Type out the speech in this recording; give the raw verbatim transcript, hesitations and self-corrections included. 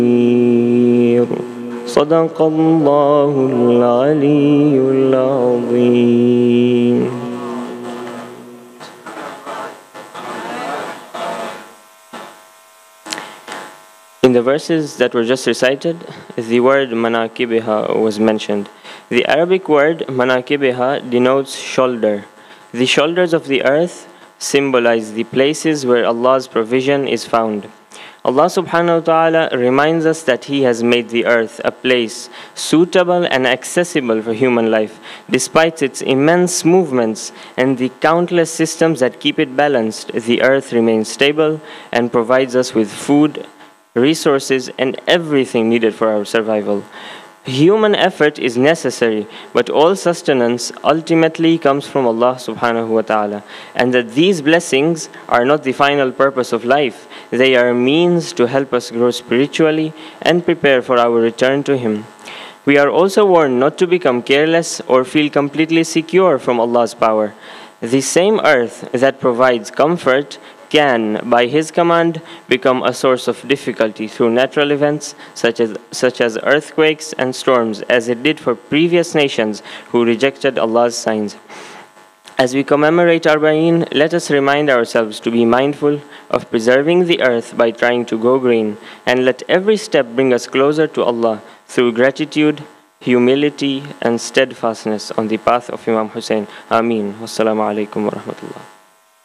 صدق الله العلي العظيم. In the verses that were just recited, the word manakibiha was mentioned. The Arabic word manakibiha denotes shoulder. The shoulders of the earth symbolize the places where Allah's provision is found. Allah subhanahu wa ta'ala reminds us that He has made the earth a place suitable and accessible for human life, despite its immense movements and the countless systems that keep it balanced. The earth remains stable and provides us with food, resources, and everything needed for our survival. Human effort is necessary, but all sustenance ultimately comes from Allah subhanahu wa ta'ala, and that these blessings are not the final purpose of life. They are means to help us grow spiritually and prepare for our return to Him. We are also warned not to become careless or feel completely secure from Allah's power. The same earth that provides comfort can, by His command, become a source of difficulty through natural events such as, such as earthquakes and storms, as it did for previous nations who rejected Allah's signs. As we commemorate Arba'een, let us remind ourselves to be mindful of preserving the earth by trying to go green, and let every step bring us closer to Allah through gratitude, humility, and steadfastness on the path of Imam Hussein. Ameen. Wassalamu alaikum wa rahmatullah.